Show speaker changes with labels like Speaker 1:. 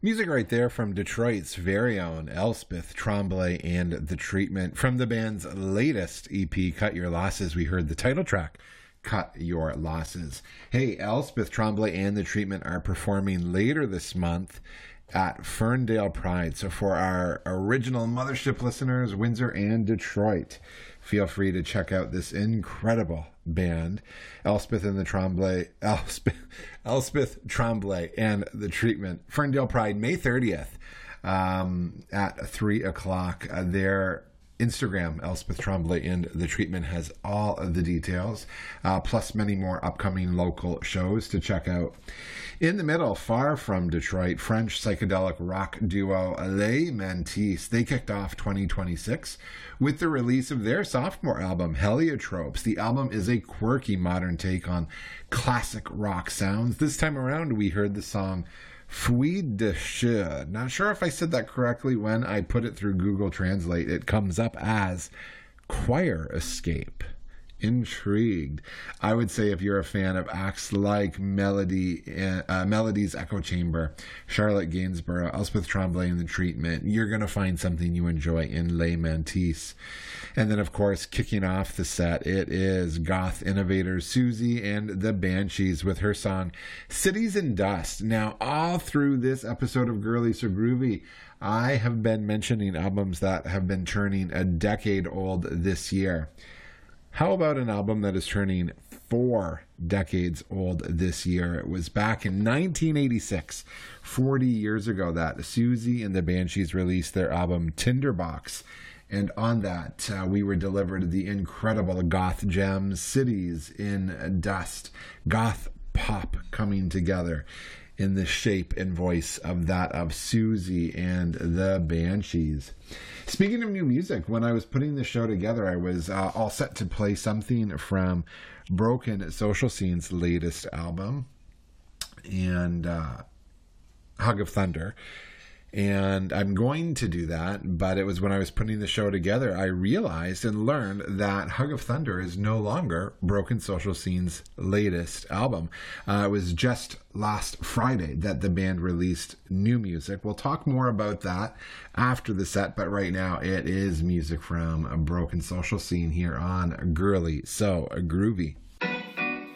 Speaker 1: Music right there from Detroit's very own Elspeth Tremblay and The Treatment. From the band's latest EP, Cut Your Losses, we heard the title track, Cut Your Losses. Hey, Elspeth Tremblay and The Treatment are performing later this month at Ferndale Pride. So for our original Mothership listeners, Windsor and Detroit, feel free to check out this incredible band, Elspeth Tremblay and The Treatment. Ferndale Pride, May 30th at 3 o'clock. Their Instagram, Elspeth Tremblay and The Treatment, has all of the details, plus many more upcoming local shows to check out. In the middle, far from Detroit, French psychedelic rock duo Les Mantis. They kicked off 2026 with the release of their sophomore album, Heliotropes. The album is a quirky modern take on classic rock sounds. This time around, we heard the song Fui de Che. Not sure if I said that correctly. When I put it through Google Translate, it comes up as Choir Escape. Intrigued. I would say if you're a fan of acts like Melody's Echo Chamber, Charlotte Gainsborough, Elspeth Tremblay and The Treatment, you're going to find something you enjoy in Les Mantis. And then, of course, kicking off the set, it is goth innovators Susie and the Banshees with her song Cities in Dust. Now, all through this episode of Girly So Groovy, I have been mentioning albums that have been turning a decade old this year. How about an album that is turning 4 decades old this year? It was back in 1986, 40 years ago, that Susie and the Banshees released their album Tinderbox. And on that, we were delivered the incredible goth gems, Cities in Dust, goth pop coming together in the shape and voice of that of Susie and the Banshees. Speaking of new music, when I was putting the show together, I was all set to play something from Broken Social Scene's latest album, and Hug of Thunder. And I'm going to do that, but it was when I was putting the show together, I realized and learned that Hug of Thunder is no longer Broken Social Scene's latest album. It was just last Friday that the band released new music. We'll talk more about that after the set, but right now it is music from Broken Social Scene here on Girly So Groovy.